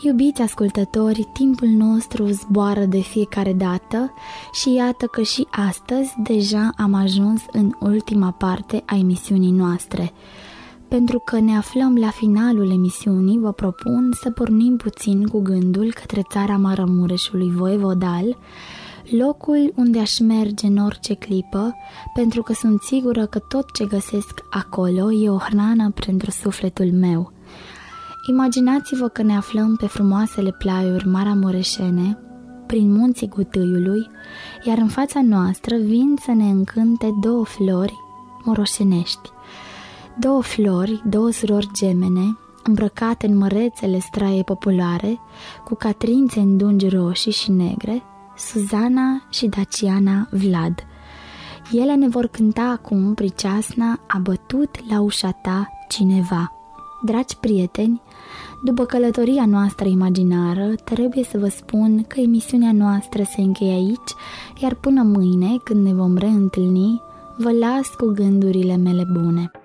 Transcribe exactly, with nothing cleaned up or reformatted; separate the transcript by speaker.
Speaker 1: Iubiți ascultători, timpul nostru zboară de fiecare dată și iată că și astăzi deja am ajuns în ultima parte a emisiunii noastre. Pentru că ne aflăm la finalul emisiunii, vă propun să pornim puțin cu gândul către țara Maramureșului Voievodal, locul unde aș merge în orice clipă, pentru că sunt sigură că tot ce găsesc acolo e o hrană pentru sufletul meu. Imaginați-vă că ne aflăm pe frumoasele plaiuri maramureșene, prin munții Gutâiului, iar în fața noastră vin să ne încânte două flori moroșenești. Două flori, două surori gemene, îmbrăcate în mărețele straie populare, cu catrințe în dungi roșii și negre, Suzana și Daciana Vlad. Ele ne vor cânta acum priceasna "A bătut la ușa ta cineva". Dragi prieteni, după călătoria noastră imaginară, trebuie să vă spun că emisiunea noastră se încheie aici, iar până mâine, când ne vom reîntâlni, vă las cu gândurile mele bune.